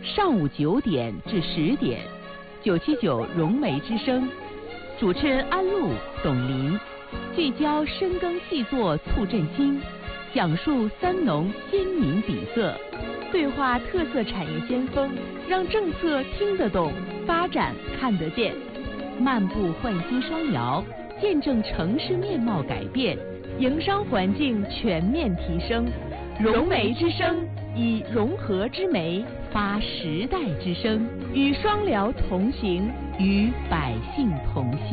上午9点至10点，979融媒之声，主持人安陆、董林，聚焦深耕细作促振兴，讲述三农先民底色，对话特色产业先锋，让政策听得懂，发展看得见，漫步焕新双摇，见证城市面貌改变，营商环境全面提升。融媒之声，以融合之媒发时代之声，与双辽同行，与百姓同心。